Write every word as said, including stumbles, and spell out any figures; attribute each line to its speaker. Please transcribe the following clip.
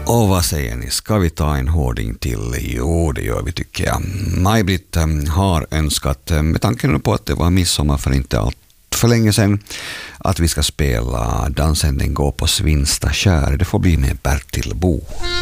Speaker 1: Och vad säger ni? Ska vi ta en hårding till? Jo, det gör vi tycker jag. Maj-Britt har önskat, med tanken på att det var midsommar för inte allt för länge sedan, att vi ska spela Dansen den går på Svinsta kär. Det får bli med Bertil Bo.